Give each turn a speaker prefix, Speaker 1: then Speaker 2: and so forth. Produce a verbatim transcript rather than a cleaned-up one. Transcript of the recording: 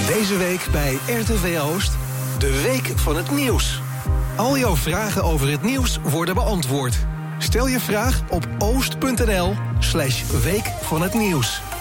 Speaker 1: Deze week bij R T V Oost, de Week van het Nieuws. Al jouw vragen over het nieuws worden beantwoord. Stel je vraag op oost punt n l slash week van het nieuws.